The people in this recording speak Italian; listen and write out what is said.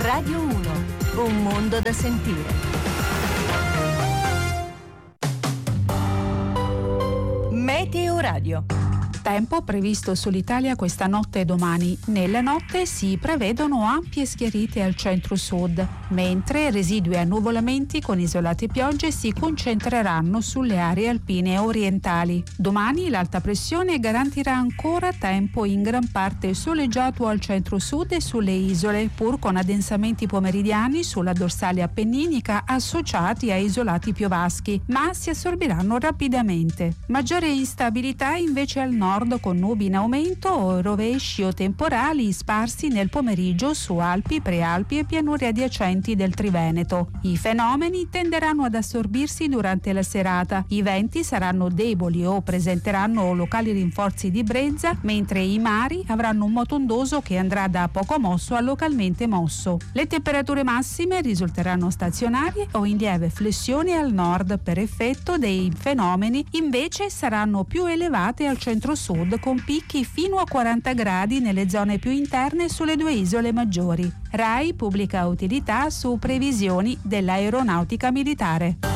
Radio 1, un mondo da sentire. Meteo Radio. Tempo previsto sull'Italia questa notte e domani. Nella notte si prevedono ampie schiarite al centro-sud, mentre residui annuvolamenti con isolate piogge si concentreranno sulle aree alpine orientali. Domani l'alta pressione garantirà ancora tempo in gran parte soleggiato al centro-sud e sulle isole, pur con addensamenti pomeridiani sulla dorsale appenninica associati a isolati piovaschi, ma si assorbiranno rapidamente. Maggiore instabilità invece al nord, con nubi in aumento o rovesci o temporali sparsi nel pomeriggio su Alpi, Prealpi e pianure adiacenti del Triveneto. I fenomeni tenderanno ad assorbirsi durante la serata. I venti saranno deboli o presenteranno locali rinforzi di brezza, mentre i mari avranno un moto ondoso che andrà da poco mosso a localmente mosso. Le temperature massime risulteranno stazionarie o in lieve flessione al nord, per effetto dei fenomeni invece saranno più elevate al centro-sud, con picchi fino a 40 gradi nelle zone più interne sulle due isole maggiori. RAI pubblica utilità su previsioni dell'aeronautica militare.